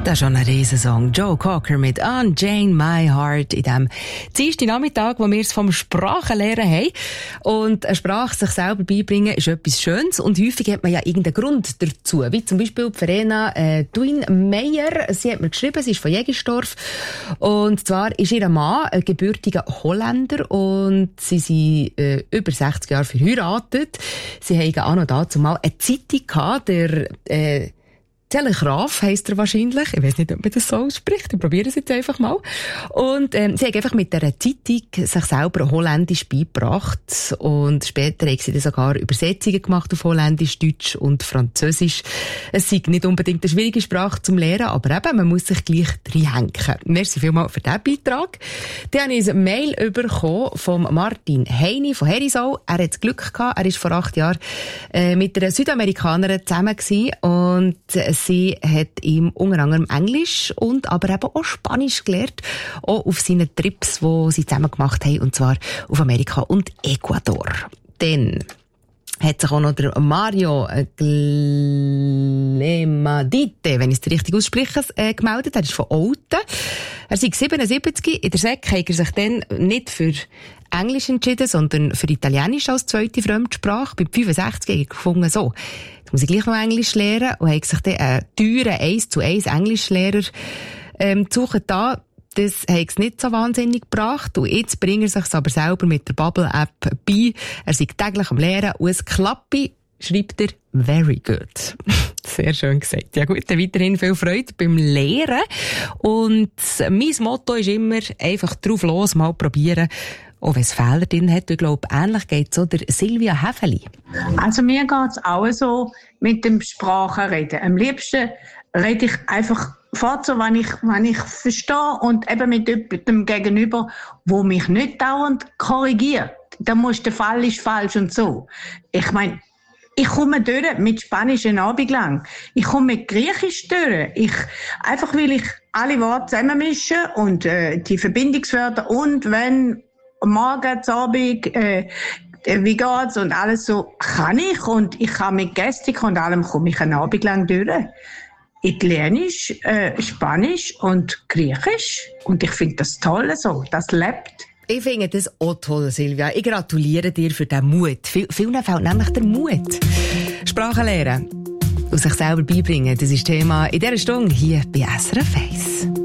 Das ist schon ein Riesensong. Joe Cocker mit Unchain My Heart in dem Dienstag Nachmittag, wo wir es vom Sprachenlernen haben. Und eine Sprache sich selber beibringen ist etwas Schönes und häufig hat man ja irgendeinen Grund dazu. Wie zum Beispiel Verena Duin Meyer. Sie hat mir geschrieben, sie ist von Jägersdorf. Und zwar ist ihr Mann ein gebürtiger Holländer und sie sind über 60 Jahre verheiratet. Sie haben auch noch dazu mal eine Zeitung gehabt, der Telegraaf heisst er wahrscheinlich. Ich weiss nicht, ob man das so ausspricht. Ich probiere es jetzt einfach mal. Und sie haben einfach mit dieser Zeitung sich selber Holländisch beigebracht. Und später haben sie dann sogar Übersetzungen gemacht auf Holländisch, Deutsch und Französisch. Es ist nicht unbedingt eine schwierige Sprache zum Lernen, aber eben, man muss sich gleich reinhängen. Merci vielmals für diesen Beitrag. Dann habe ich ein Mail bekommen von Martin Heini von Herisau. Er hat das Glück gehabt. Er war vor 8 Jahren mit einer Südamerikanerin zusammen gewesen und sie hat ihm unter anderem Englisch und aber eben auch Spanisch gelernt, auch auf seinen Trips, die sie zusammen gemacht haben, und zwar auf Amerika und Ecuador. Dann hat sich auch noch der Mario Glemadite, wenn ich es richtig ausspreche, gemeldet. Er ist von Olten. Er ist 77. In der Sek hat er sich dann nicht für Englisch entschieden, sondern für Italienisch als zweite Fremdsprache. Bei 65 habe ich gefunden, so, jetzt muss ich gleich noch Englisch lernen, und habe sich dann einen teuren 1:1 Englischlehrer gesucht. Das hat es nicht so wahnsinnig gebracht. Und jetzt bringt er sich aber selber mit der Bubble-App bei. Er ist täglich am Lehren und es klappt, schreibt er, very good. Sehr schön gesagt. Ja gut, dann weiterhin viel Freude beim Lehren. Und mein Motto ist immer, einfach drauf los, mal probieren. Auch wenn es Fehler drin hat. Ich glaube, ähnlich geht es so der Silvia Häfeli. Also mir geht es auch so mit dem Sprachenreden. Am liebsten rede ich einfach fort so, wenn ich verstehe, und eben mit dem Gegenüber, wo mich nicht dauernd korrigiert. Da muss der Fall ist falsch und so. Ich meine, ich komme durch mit Spanisch einen Abend lang. Ich komme mit Griechisch durch. Einfach weil ich alle Worte zusammenmische und die Verbindungswörter und wenn morgen, Abend, wie geht's und alles so, kann ich, und ich kann mit Gestik und allem komme ich einen Abend lang durch. Italienisch, Spanisch und Griechisch. Und ich finde das toll so. Das lebt. Ich finde das auch toll, Silvia. Ich gratuliere dir für den Mut. Vielen fehlt nämlich der Mut. Sprachen lernen und sich selber beibringen, das ist Thema in dieser Stunde hier bei SRF 1.